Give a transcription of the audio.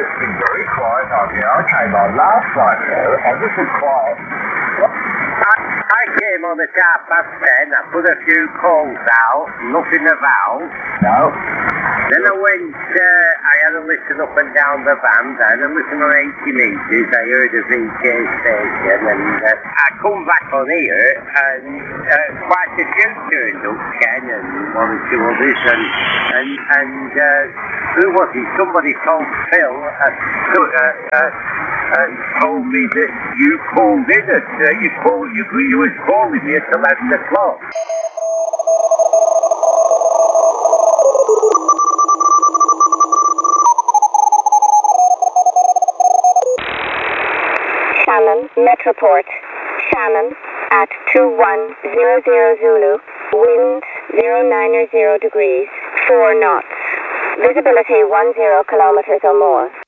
it's been very quiet out here. I came on last night, and this is quiet. I came on at 10:30. I put a few calls out, nothing about. No. Then I went, I had a listen up and down the band, I had a listen on 80 metres, I heard a VK station, and I come back on here, and quite a few turned up, Ken, and one or two others, and who was it? Somebody called Phil, and told me that you called in at, you was calling me at 11 o'clock. Shannon, Metroport. Shannon at 2100 Zulu. Wind 090 degrees, 4 knots. Visibility 10 kilometers or more.